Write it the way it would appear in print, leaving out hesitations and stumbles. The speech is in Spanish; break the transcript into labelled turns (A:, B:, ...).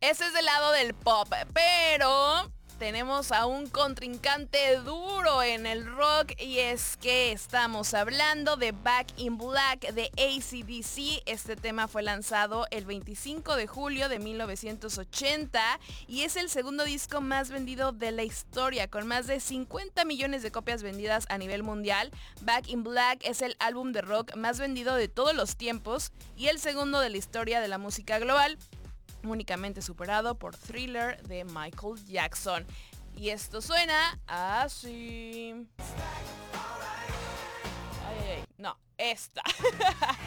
A: ese es del lado del pop, pero tenemos a un contrincante duro en el rock y es que estamos hablando de Back in Black de AC/DC. Este tema fue lanzado el 25 de julio de 1980 y es el segundo disco más vendido de la historia, con más de 50 millones de copias vendidas a nivel mundial. Back in Black es el álbum de rock más vendido de todos los tiempos y el segundo de la historia de la música global, únicamente superado por Thriller de Michael Jackson. Y esto suena así. Ay, no, esta.